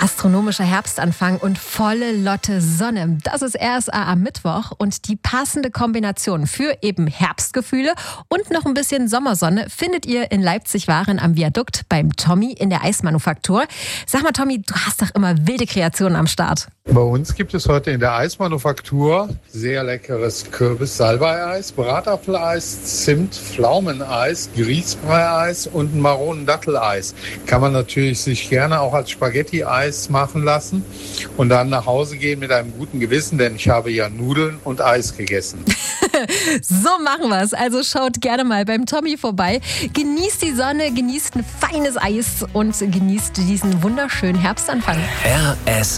Astronomischer Herbstanfang und volle Lotte Sonne. Das ist RSA am Mittwoch und die passende Kombination für eben Herbstgefühle und noch ein bisschen Sommersonne findet ihr in Leipzig-Waren am Viadukt beim Tommy in der Eismanufaktur. Sag mal, Tommy, du hast doch immer wilde Kreationen am Start. Bei uns gibt es heute in der Eismanufaktur sehr leckeres Kürbis-Salbei-Eis, Bratapfeleis, Zimt-Pflaumeneis, Grießbrei-Eis und ein Maronen-Datteleis. Kann man natürlich sich gerne auch als Spaghetti-Eis machen lassen und dann nach Hause gehen mit einem guten Gewissen, denn ich habe ja Nudeln und Eis gegessen. So machen wir es. Also schaut gerne mal beim Tommy vorbei. Genießt die Sonne, genießt ein feines Eis und genießt diesen wunderschönen Herbstanfang.